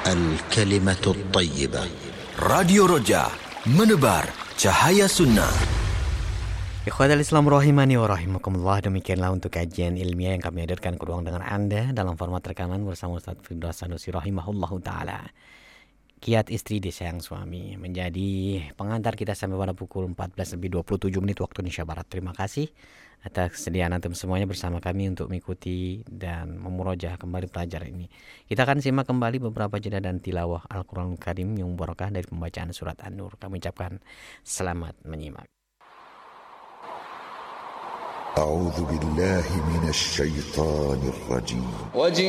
الكلمة الطيبة. Radio Roja, menebar cahaya sunnah. Ikhwatal Islam rahimani wa rahimakumullah. Demikianlah untuk kajian ilmiah yang kami hadirkan ke ruang dengan Anda dalam format rekaman bersama Ustaz Firdaus Sanusi rahimahullahu ta'ala. Kiat istri disayang suami menjadi pengantar kita sampai pada pukul 14:27 waktu Indonesia Barat. Terima kasih atas kesediaan antum semuanya bersama kami untuk mengikuti dan memurojah kembali pelajaran ini. Kita akan simak kembali beberapa jeda dan tilawah Al-Quranul Karim yang barakah dari pembacaan surat An-Nur. Kami ucapkan selamat menyimak. أعوذ بالله من الشيطان الرجيم.